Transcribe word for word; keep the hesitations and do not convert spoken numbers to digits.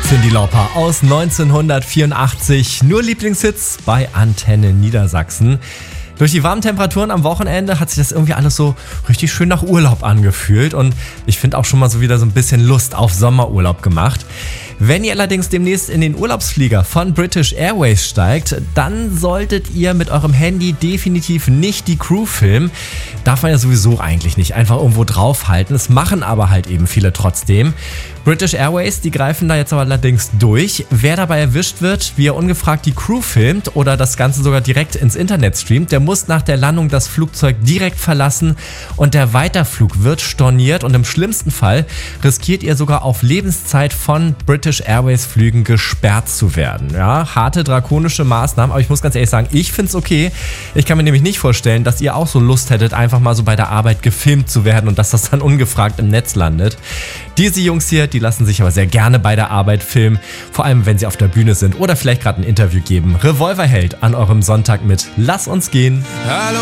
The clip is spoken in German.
Cyndi Lauper aus neunzehnhundertvierundachtzig. Nur Lieblingshits bei Antenne Niedersachsen. Durch die warmen Temperaturen am Wochenende hat sich das irgendwie alles so richtig schön nach Urlaub angefühlt und ich finde auch schon mal so wieder so ein bisschen Lust auf Sommerurlaub gemacht. Wenn ihr allerdings demnächst in den Urlaubsflieger von British Airways steigt, dann solltet ihr mit eurem Handy definitiv nicht die Crew filmen. Darf man ja sowieso eigentlich nicht einfach irgendwo draufhalten. Es machen aber halt eben viele trotzdem. British Airways, die greifen da jetzt aber allerdings durch. Wer dabei erwischt wird, wie er ungefragt die Crew filmt oder das Ganze sogar direkt ins Internet streamt, der muss nach der Landung das Flugzeug direkt verlassen und der Weiterflug wird storniert und im schlimmsten Fall riskiert ihr sogar auf Lebenszeit von British Airways Flügen gesperrt zu werden. Ja, harte, drakonische Maßnahmen, aber ich muss ganz ehrlich sagen, ich finde es okay. Ich kann mir nämlich nicht vorstellen, dass ihr auch so Lust hättet, einfach mal so bei der Arbeit gefilmt zu werden und dass das dann ungefragt im Netz landet. Diese Jungs hier, die lassen sich aber sehr gerne bei der Arbeit filmen, vor allem wenn sie auf der Bühne sind oder vielleicht gerade ein Interview geben. Revolverheld an eurem Sonntag mit Lass uns gehen. Hallo.